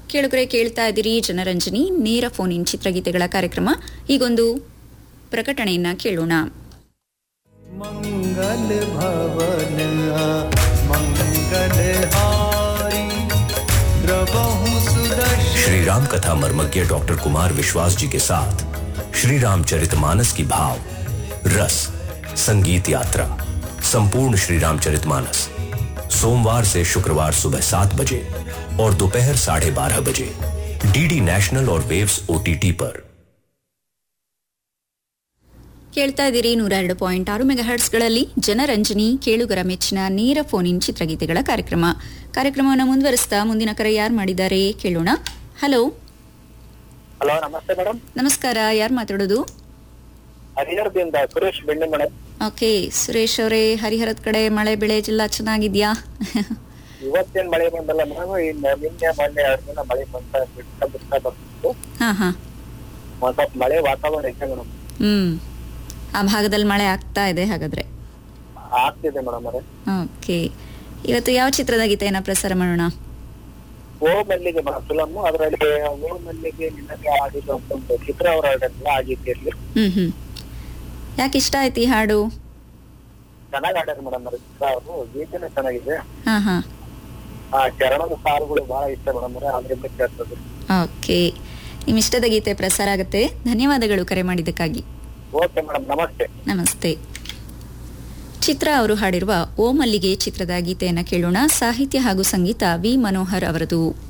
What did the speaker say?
ಕೇಳುಗರೆ ಕೇಳ್ತಾ ಇದ್ದೀರಿ ಜನರಂಜನಿ ನೇರ ಫೋನ್ ಇನ್ ಚಿತ್ರಗೀತೆಗಳ ಕಾರ್ಯಕ್ರಮ. ಈಗೊಂದು ಪ್ರಕಟಣೆಯನ್ನ ಕೇಳೋಣ. ಮಂಗಲ ಭವನ ಮಂಗಲ ಹಾರಿ द्रवहु सुदर्शन। श्री राम कथा मर्मज्ञ डॉक्टर कुमार विश्वास जी के साथ श्री रामचरितमानस की भाव रस संगीत यात्रा संपूर्ण श्री रामचरितमानस सोमवार से शुक्रवार सुबह 7 बजे और दोपहर 12:30 बजे डीडी नेशनल और वेव्स OTT पर. ಕೇಳ್ತಾ ಇದ್ದೀರಿ 102.6 ಮೆಗಾಹರ್ಟ್ಸ್ಗಳಲ್ಲಿ ಜನರಂಜನಿ ಕೇಳುಗರ ಮೆಚ್ಚಿನ ನೇರ ಫೋನ್ ಇನ್ ಚಿತ್ರಗೀತೆಗಳ ಕಾರ್ಯಕ್ರಮವನ್ನು ಮುಂದುವರಿಸ್ತಾ ಮುಂದಿನ ಕರೆ ಯಾರು ಮಾಡಿದ್ದಾರೆ ಕೇಳೋಣ. ಹಲೋ. ಹಲೋ, ನಮಸ್ತೆ ಮೇಡಮ್. ನಮಸ್ಕಾರ, ಯಾರು ಮಾತಾಡೋದು? ಹರಿಹರದಿಂದ ಸುರೇಶ್ ಬೆಣ್ಣೆಮನೆ. ಓಕೆ ಸುರೇಶ್ ಅವರೇ, ಹರಿಹರದ ಕಡೆ ಮಳೆ ಬೆಳೆ ಎಲ್ಲ ಚೆನ್ನಾಗಿದ್ಯಾ? ಇವತ್ತೇನ್ ಮಳೆ ಬಂದಲ್ಲ ಮೇಡಮ್, ನಿನ್ನೆ ಮೊನ್ನೆ 2 ದಿನ ಮಳೆ ಬಿಡ್ತಾ ಬರ್ತಿತ್ತು. ಸ್ವಲ್ಪ ಮಳೆ ವಾತಾವರಣ ಇದೆ ಮೇಡಮ್. ಆ ಭಾಗದಲ್ಲಿ ಮಳೆ ಆಗ್ತಾ ಇದೆ ಹಾಗಾದ್ರೆ? ಆಗ್ತಿದೆ ಮೇಡಮ್ ಅವರೇ. ಓಕೆ, ಇವತ್ತು ಯಾವ ಚಿತ್ರದ ಗೀತೆಯನ್ನ ಪ್ರಸಾರ ಮಾಡೋಣ? ಓ ಮಲ್ಲಿಗೆ ಮೇಡಮ್ ಫಿಲಮ್, ಅದರಲ್ಲಿ ಓ ಮಲ್ಲಿಗೆ ನಿನ್ನಗೆ ಆಡಿದ ಒಂದು ಚಿತ್ರ ಅವರ ಆಗಿದ್ದಿರ್ಲಿ. ಯಾಕೆ ಇಷ್ಟ ಆಯ್ತು ಈ ಹಾಡು? ಚೆನ್ನಾಗಿ ಆಡ್ಯಾರ ಮೇಡಮ್ ಅವ್ರ ಚಿತ್ರ, ಅವರು ಗೀತೆನೇ ಚೆನ್ನಾಗಿದೆ. ಹಾ, ಚರಣದ ಸಾಲುಗಳು ಬಹಳ ಇಷ್ಟ ಮೇಡಮ್ ಅವರೇ, ಆದ್ರಿಂದ ಕೇಳ್ತದೆ. ಓಕೆ, ನಿಮ್ ಇಷ್ಟದ ಗೀತೆ ಪ್ರಸಾರ ಆಗುತ್ತೆ. ಧನ್ಯವಾದಗಳು ಕರೆ ಮಾಡಿದ್ದಕ್ಕಾಗಿ. ಓಕೆ ಮೇಡಮ್, ನಮಸ್ತೆ. ನಮಸ್ತೆ. ಚಿತ್ರ ಅವರು ಹಾಡಿರುವ ಓ ಮಲ್ಲಿಗೆ ಚಿತ್ರದ ಗೀತೆಯನ್ನ ಕೇಳೋಣ. ಸಾಹಿತ್ಯ ಹಾಗೂ ಸಂಗೀತ ವಿ ಮನೋಹರ್ ಅವರದು.